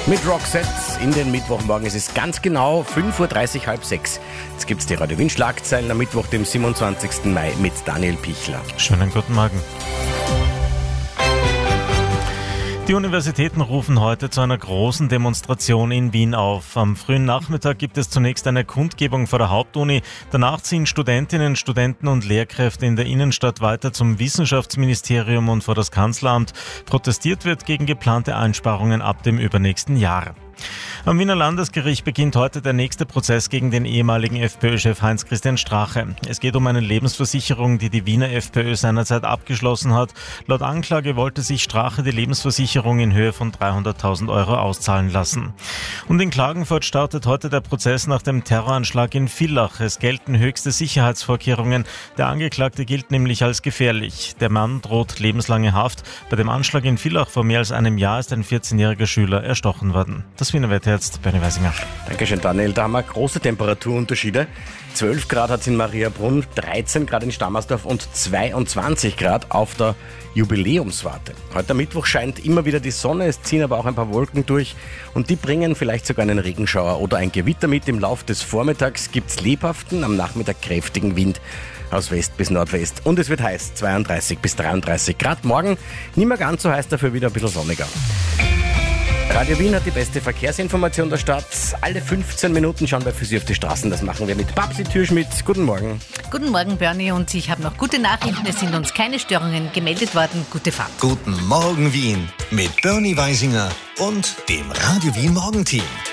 Mit Roxette in den Mittwochmorgen. Es ist ganz genau 5.30 Uhr, halb 6. Jetzt gibt es die Radio Wien Schlagzeilen am Mittwoch, dem 27. Mai mit Daniel Pichler. Schönen guten Morgen. Die Universitäten rufen heute zu einer großen Demonstration in Wien auf. Am frühen Nachmittag gibt es zunächst eine Kundgebung vor der Hauptuni. Danach ziehen Studentinnen, Studenten und Lehrkräfte in der Innenstadt weiter zum Wissenschaftsministerium und vor das Kanzleramt. Protestiert wird gegen geplante Einsparungen ab dem übernächsten Jahr. Am Wiener Landesgericht beginnt heute der nächste Prozess gegen den ehemaligen FPÖ-Chef Heinz-Christian Strache. Es geht um eine Lebensversicherung, die die Wiener FPÖ seinerzeit abgeschlossen hat. Laut Anklage wollte sich Strache die Lebensversicherung in Höhe von 300.000 Euro auszahlen lassen. Und in Klagenfurt startet heute der Prozess nach dem Terroranschlag in Villach. Es gelten höchste Sicherheitsvorkehrungen. Der Angeklagte gilt nämlich als gefährlich. Der Mann droht lebenslange Haft. Bei dem Anschlag in Villach vor mehr als einem Jahr ist ein 14-jähriger Schüler erstochen worden. Das Wiener Wetter jetzt, Bernie Weisinger. Dankeschön, Daniel. Da haben wir große Temperaturunterschiede. 12 Grad hat es in Mariabrunn, 13 Grad in Stammersdorf und 22 Grad auf der Jubiläumswarte. Heute am Mittwoch scheint immer wieder die Sonne, es ziehen aber auch ein paar Wolken durch und die bringen vielleicht sogar einen Regenschauer oder ein Gewitter mit. Im Lauf des Vormittags gibt es lebhaften, am Nachmittag kräftigen Wind aus West bis Nordwest. Und es wird heiß, 32 bis 33 Grad. Morgen nicht mehr ganz so heiß, dafür wieder ein bisschen sonniger. Radio Wien hat die beste Verkehrsinformation der Stadt. Alle 15 Minuten schauen wir für Sie auf die Straßen. Das machen wir mit Babsi Türschmidt. Guten Morgen. Guten Morgen, Bernie. Und ich habe noch gute Nachrichten. Es sind uns keine Störungen gemeldet worden. Gute Fahrt. Guten Morgen, Wien. Mit Bernie Weisinger und dem Radio Wien Morgenteam.